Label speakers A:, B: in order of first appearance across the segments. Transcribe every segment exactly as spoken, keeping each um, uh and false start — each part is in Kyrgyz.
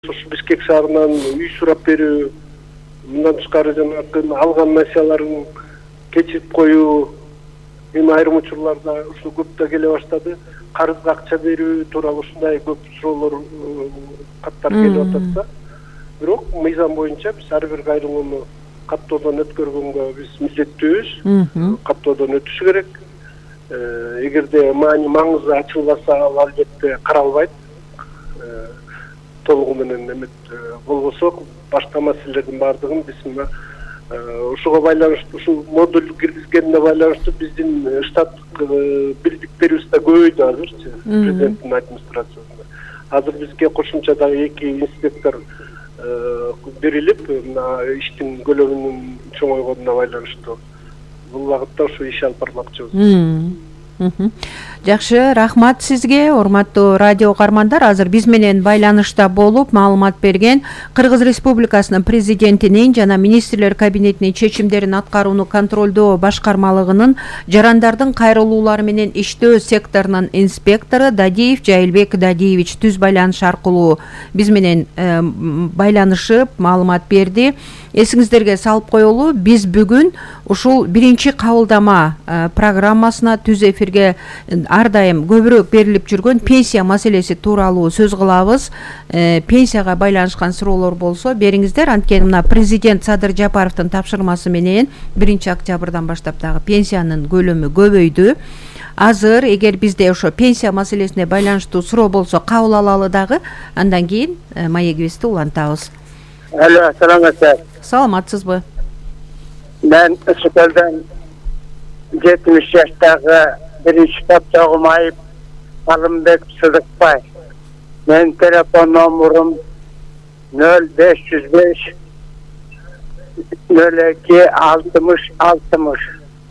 A: Ушу Бишкек шаарынан үй сурап берүү, мындан тышкары жанагы алган насияларын кечирип коюу, эми айрым учурларда ушу көп да келе баштады. Карызга акча берүү тууралуу ушундай көп суроолор каттар келип атат да. Бирок мыйзам боюнча биз ар бир кайрылууну каттоодон өткөргөнгө биз милдеттүүбүз. Каттоодон өтүшү керек. Эгерде маани маңызы ачылбаса, ал албетте каралбайт. Толугу менен эмет болбосо, башка маселелердин баардыгын биз мына ушуга байланыштуу, ушул модуль киргизгенине байланыштуу биздин штаттык бирдиктерибиз да көбөйдү азырчы, президенттин администрациясында. Азыр бизге кошумча дагы эки инспектор берилип, мына иштин көлөмүнүн чоңойгонуна байланыштуу бул багытта ушу иш алып бармакчыбыз.
B: Жакшы, рахмат сизге, урматтуу радио угармандар. Азыр биз менен байланышта болуп маалымат берген Кыргыз Республикасынын президентинин жана министрлер кабинетинин чечимдерин аткарууну контролдоо башкармалыгынын жарандардын кайрылуулары менен иштөө секторунун инспектору Дадиев Жайылбек Дадиевич түз байланыш аркылуу биз менен байланышып маалымат берди. Эсиңиздерге салып коелу, биз бүгүн ушул биринчи кабылдама программасына түз эфирге ар дайым көбүрөөк берилип жүргөн пенсия маселеси тууралуу сөз кылабыз. Пенсияга байланышкан суроолор болсо бериңиздер. Анткени мына президент Садыр Жапаровдун тапшырмасы менен биринчи октябрдан баштап дагы пенсиянын көлөмү көбөйдү. Азыр эгер бизде ошо пенсия маселесине байланыштуу суроо болсо кабыл алалы дагы, андан кийин маегибизди улантабыз.
C: Алло, саламатсызбы.
B: Саламатсызбы?
C: Мен Ысыкөлдөн жетимиш жаштагы биринчи топтогу айып Алымбек Сыдыкбай. Менин телефон номурум нөл беш жүз беш нөл эки алтымыш алтымыш.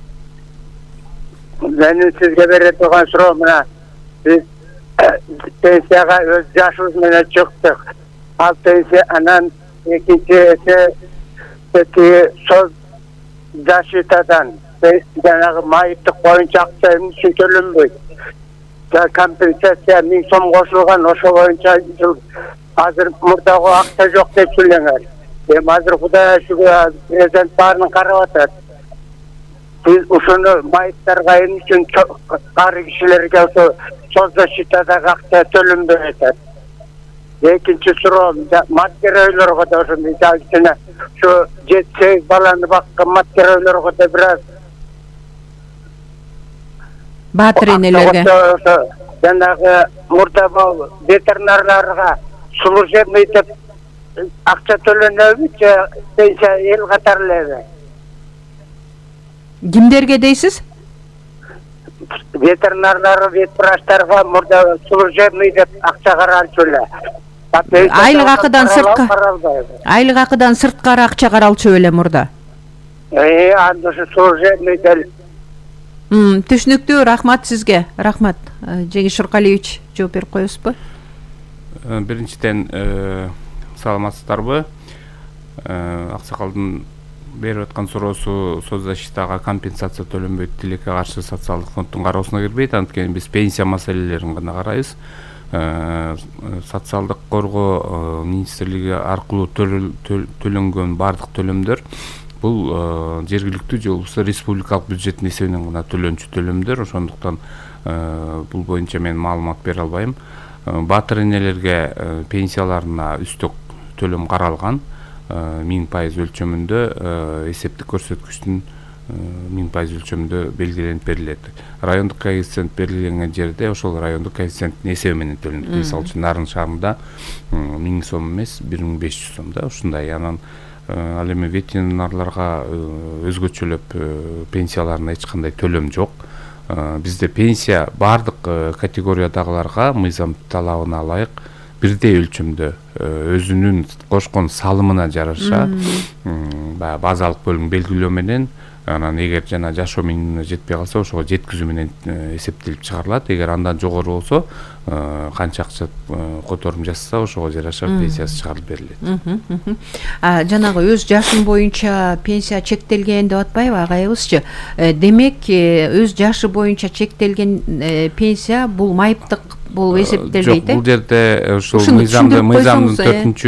C: Менин сизге бере турган суроо мына, биз пенсияга өз жашыбыз менен чыктык. Ал пенсия анан экинчи соц защитадан жанагы майыптык боюнча акча эмне үчүн төлөнбөйт? Компенсация миң сом кошулган, ошо боюнча азыр мурдагы акча жок деп сүйлөңөр. Эми азыр Кудайга шүгүр президент баарын карап атат. Биз ушуну майыптарга эмне үчүн кары кишилерге ошо соц защитадагы акча төлөнбөй атат? Экинчи суроо, маткер өйлөргө да ошо мисалы ушу жети сегиз баланы баккан маткер өйлөргө да бир аз
B: баатыр энелерге
C: жанагы мурда ветеринарларга сулуу жемей деп акча төлөнөбү же пенсия эл катары элеби?
B: Кимдерге дейсиз?
C: Ветеринарлар, ветврачтарга мурда сулуу жемей деп акча каралчу эле.
B: Айлык акыдан сыртка айлык акыдан сырткары акча каралчу эле мурда.
C: Э, анда ошо сулуу жемей дел.
B: Мм, түшүнүктүү, рахмат сизге. Рахмат. Жеңиш Шуркалиевич, жооп берип коесузбу?
D: Биринчиден, саламатсыздарбы? Аксакалдын берип аткан суроосу соцзащитага компенсация төлөнбөйт тилекке каршы социалдык фонддун кароосуна кирбейт. Анткени биз пенсия маселелерин гана карайбыз. Социалдык коргоо министрлиги аркылуу төлөнгөн бардык төлөмдөр бул жергиликтүү же болбосо республикалык бюджеттин эсебинен гана төлөнчү төлөмдөр. Ошондуктан бул боюнча мен маалымат бере албайм. Баатыр энелерге пенсияларына үстөк төлөм каралган. миң пайыз өлчөмүндө эсептик көрсөткүчтүн миң пайыз өлчөмүндө белгиленип берилет. Райондук коэффициент белгиленген жерде ошол райондук коэффициенттин эсеби менен төлөнөт. Мисалы үчүн Нарын шаарында миң сом эмес, бир миң беш жүз сом да ушундай. Анан ал эми ветеринарларга өзгөчөлөп пенсияларына эч кандай төлөм жок. Бизде пенсия бардык категориядагыларга мыйзам талабына ылайык бирдей өлчөмдө өзүнүн кошкон салымына жараша баягы базалык бөлүм белгилөө менен, анан эгер жана жашоо минимумуна жетпей калса ошого жеткизүү менен эсептелип чыгарылат. Эгер андан жогору болсо канча акча которум жасаса ошого жараша пенсиясы чыгарылып берилет.
B: Жанагы өз жашын боюнча пенсия чектелген деп атпайбы агайыбызчы? Демек өз жашы боюнча чектелген пенсия бул майыптык болуп эсептелбейт
D: жок, бул жерде ушул
B: Ушуну
D: мыйзамды
B: түшүндүрүп
D: мыйзамдын
B: койсоңуз, э.
D: төртүнчү